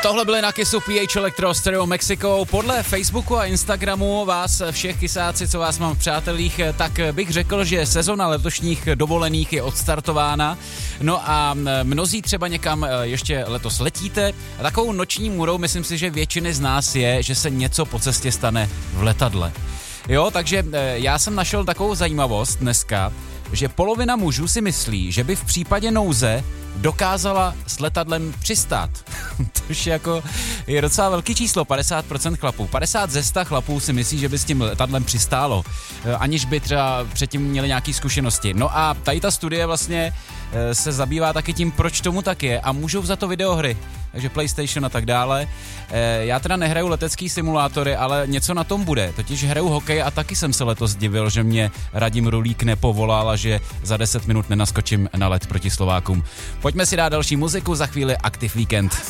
Tohle byly na Kissu PH Electro Stereo Mexico. Podle Facebooku a Instagramu vás všech kysáci, co vás mám v přátelích, tak bych řekl, že sezona letošních dovolených je odstartována. No a mnozí třeba někam ještě letos letíte. A takovou noční můrou myslím si, že většiny z nás je, že se něco po cestě stane v letadle. Jo, takže já jsem našel takovou zajímavost dneska, že polovina mužů si myslí, že by v případě nouze dokázala s letadlem přistát. Což je docela velký číslo, 50% chlapů. 50 ze 100 chlapů si myslí, že by s tím letadlem přistálo, aniž by třeba předtím měli nějaké zkušenosti. No a tady ta studie vlastně se zabývá taky tím, proč tomu tak je, a můžou za to videohry, takže PlayStation a tak dále. Já teda nehraju letecký simulátory, ale něco na tom bude. Totiž hraju hokej a taky jsem se letos divil, že mě Radim Rulík nepovolal a že za 10 minut nenaskočím na let proti Slovákům. Pojďme si dát další muziku, za chvíli Active Weekend.